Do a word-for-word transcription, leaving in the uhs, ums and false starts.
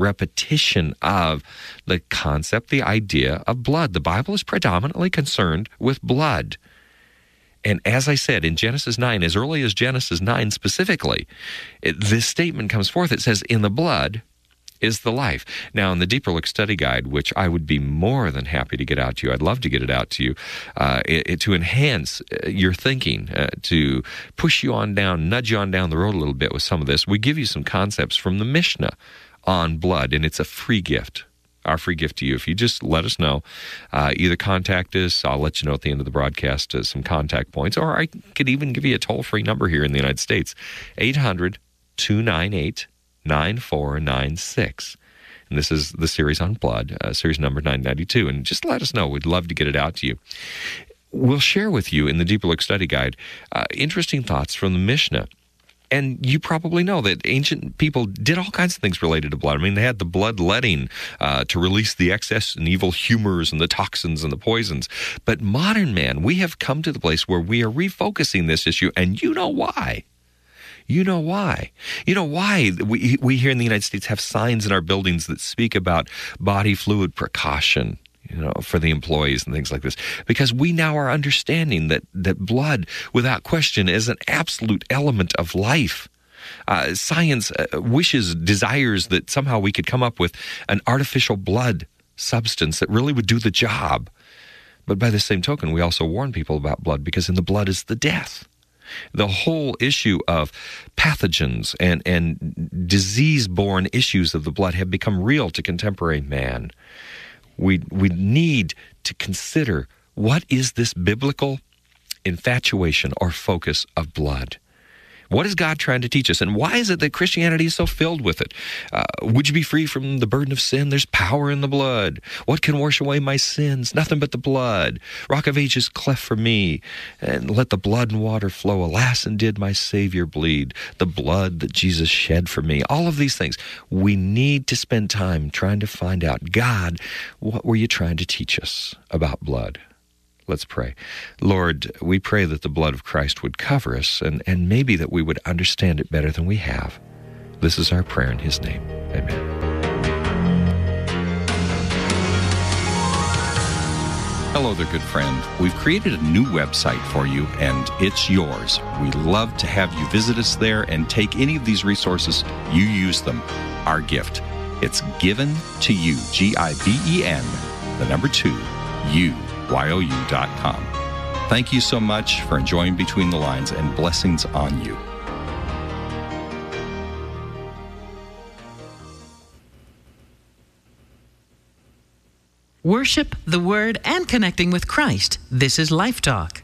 repetition of the concept, the idea of blood. The Bible is predominantly concerned with blood. And as I said, in Genesis nine, as early as Genesis nine specifically, it, this statement comes forth. It says, in the blood is the life. Now, in the Deeper Look Study Guide, which I would be more than happy to get out to you, I'd love to get it out to you, uh, it, it, to enhance your thinking, uh, to push you on down, nudge you on down the road a little bit with some of this. We give you some concepts from the Mishnah on blood, and it's a free gift. Our free gift to you. If you just let us know, uh, either contact us, I'll let you know at the end of the broadcast uh, some contact points, or I could even give you a toll-free number here in the United States, eight hundred, two nine eight, nine four nine six. And this is the series on blood, uh, series number nine ninety-two. And just let us know. We'd love to get it out to you. We'll share with you in the Deeper Look Study Guide uh, interesting thoughts from the Mishnah. And you probably know that ancient people did all kinds of things related to blood. I mean, they had the bloodletting uh, to release the excess and evil humors and the toxins and the poisons. But modern man, we have come to the place where we are refocusing this issue, and you know why. You know why. You know why we, we here in the United States have signs in our buildings that speak about body fluid precaution, you know, for the employees and things like this. Because we now are understanding that, that blood, without question, is an absolute element of life. Uh, science uh, wishes, desires that somehow we could come up with an artificial blood substance that really would do the job. But by the same token, we also warn people about blood, because in the blood is the death. The whole issue of pathogens and, and disease-borne issues of the blood have become real to contemporary man. We, we need to consider, what is this biblical infatuation or focus of blood? What is God trying to teach us? And why is it that Christianity is so filled with it? Uh, would you be free from the burden of sin? There's power in the blood. What can wash away my sins? Nothing but the blood. Rock of Ages, cleft for me. And let the blood and water flow. Alas, and did my Savior bleed. The blood that Jesus shed for me. All of these things. We need to spend time trying to find out, God, what were you trying to teach us about blood? Let's pray. Lord, we pray that the blood of Christ would cover us, and, and maybe that we would understand it better than we have. This is our prayer in His name. Amen. Hello there, good friend. We've created a new website for you, and it's yours. We love to have you visit us there and take any of these resources. You use them. Our gift. It's given to you, G I V E N, the number two, you. Y O U dot com. Thank you so much for enjoying Between the Lines, and blessings on you. Worship, the Word, and connecting with Christ. This is Life Talk.